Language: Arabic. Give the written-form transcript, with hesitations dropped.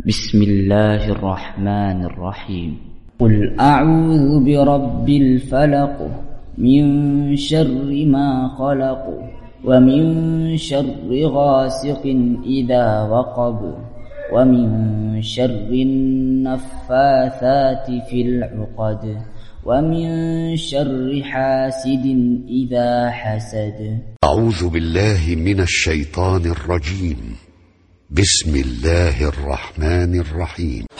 بسم الله الرحمن الرحيم. قل أعوذ برب الفلق من شر ما خلق ومن شر غاسق إذا وقب ومن شر النفاثات في العقد ومن شر حاسد إذا حسد. أعوذ بالله من الشيطان الرجيم. بسم الله الرحمن الرحيم.